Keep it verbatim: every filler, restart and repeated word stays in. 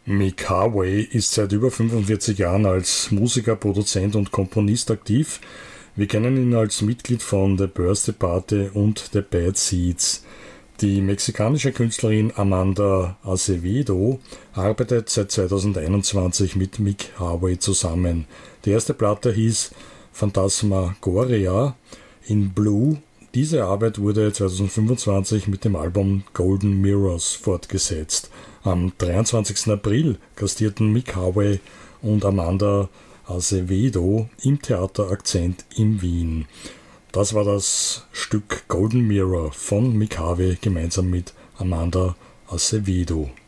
Mick Harvey ist seit über fünfundvierzig Jahren als Musiker, Produzent und Komponist aktiv. Wir kennen ihn als Mitglied von The Birthday Party und The Bad Seeds. Die mexikanische Künstlerin Amanda Acevedo arbeitet seit zweitausendeinundzwanzig mit Mick Harvey zusammen. Die erste Platte hieß Phantasmagoria in Blue. Diese Arbeit wurde zweitausendfünfundzwanzig mit dem Album Golden Mirrors fortgesetzt. Am dreiundzwanzigsten April gastierten Mick Harvey und Amanda Acevedo im Theater Akzent in Wien. Das war das Stück Golden Mirror von Mick Harvey gemeinsam mit Amanda Acevedo.